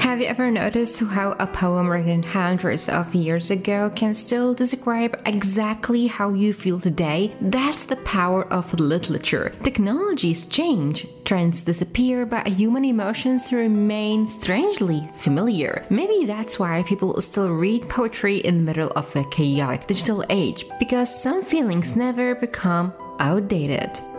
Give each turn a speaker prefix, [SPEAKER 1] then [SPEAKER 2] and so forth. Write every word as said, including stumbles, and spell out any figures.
[SPEAKER 1] Have you ever noticed how a poem written hundreds of years ago can still describe exactly how you feel today? That's the power of literature. Technologies change, trends disappear, but human emotions remain strangely familiar. Maybe that's why people still read poetry in the middle of a chaotic digital age, because some feelings never become outdated.